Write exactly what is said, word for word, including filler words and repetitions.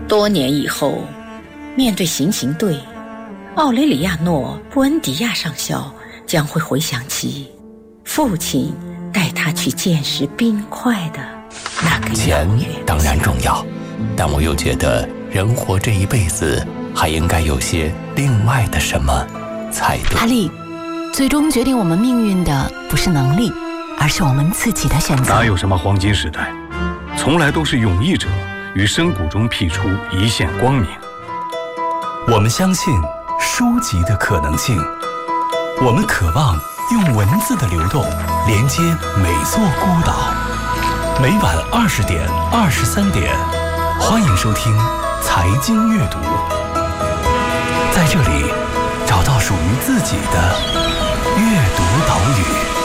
多年以后，面对行刑队，奥雷里亚诺·布恩迪亚上校将会回想起父亲带他去见识冰块的那个遥远的钱当然重要，但我又觉得人活这一辈子还应该有些另外的什么才对。 哈利，最终决定我们命运的不是能力，而是我们自己的选择。 哪有什么黄金时代，从来都是勇毅者于深谷中辟出一线光明。 我们相信书籍的可能性，我们渴望用文字的流动连接每座孤岛。每晚二十点、二十三点，欢迎收听财经阅读，在这里找到属于自己的阅读岛屿。